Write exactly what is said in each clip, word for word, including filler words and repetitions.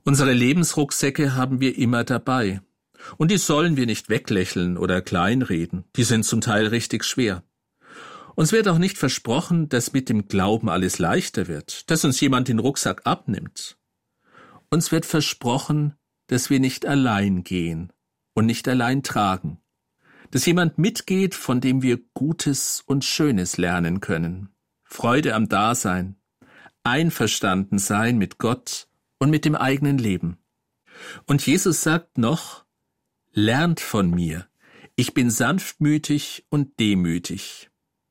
Unsere Lebensrucksäcke haben wir immer dabei. Und die sollen wir nicht weglächeln oder kleinreden. Die sind zum Teil richtig schwer. Uns wird auch nicht versprochen, dass mit dem Glauben alles leichter wird, dass uns jemand den Rucksack abnimmt. Uns wird versprochen, dass wir nicht allein gehen und nicht allein tragen, dass jemand mitgeht, von dem wir Gutes und Schönes lernen können, Freude am Dasein, einverstanden sein mit Gott und mit dem eigenen Leben. Und Jesus sagt noch, lernt von mir, ich bin sanftmütig und demütig.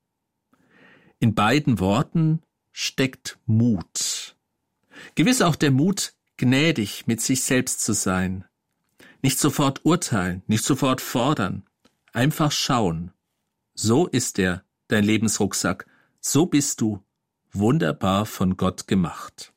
In beiden Worten steckt Mut. Gewiss auch der Mut, gnädig mit sich selbst zu sein. Nicht sofort urteilen, nicht sofort fordern. Einfach schauen. So ist er, dein Lebensrucksack. So bist du, wunderbar von Gott gemacht.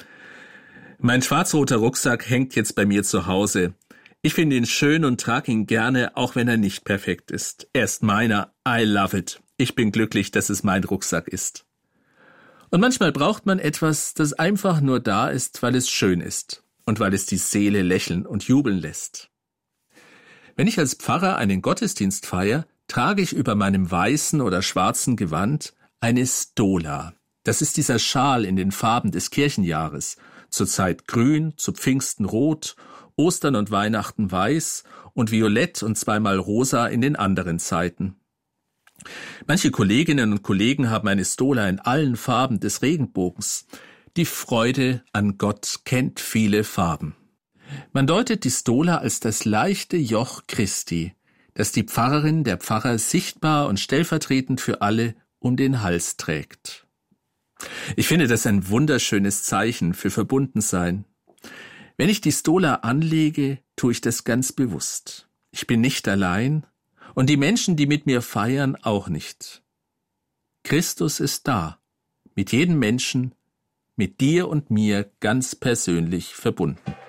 Mein schwarz-roter Rucksack hängt jetzt bei mir zu Hause. Ich finde ihn schön und trage ihn gerne, auch wenn er nicht perfekt ist. Er ist meiner. I love it. Ich bin glücklich, dass es mein Rucksack ist. Und manchmal braucht man etwas, das einfach nur da ist, weil es schön ist und weil es die Seele lächeln und jubeln lässt. Wenn ich als Pfarrer einen Gottesdienst feiere, trage ich über meinem weißen oder schwarzen Gewand eine Stola. Das ist dieser Schal in den Farben des Kirchenjahres. Zurzeit grün, zu Pfingsten rot, Ostern und Weihnachten weiß und violett und zweimal rosa in den anderen Zeiten. Manche Kolleginnen und Kollegen haben eine Stola in allen Farben des Regenbogens. Die Freude an Gott kennt viele Farben. Man deutet die Stola als das leichte Joch Christi, das die Pfarrerin, der Pfarrer sichtbar und stellvertretend für alle um den Hals trägt. Ich finde das ein wunderschönes Zeichen für Verbundensein. Wenn ich die Stola anlege, tue ich das ganz bewusst. Ich bin nicht allein und die Menschen, die mit mir feiern, auch nicht. Christus ist da, mit jedem Menschen, mit dir und mir ganz persönlich verbunden.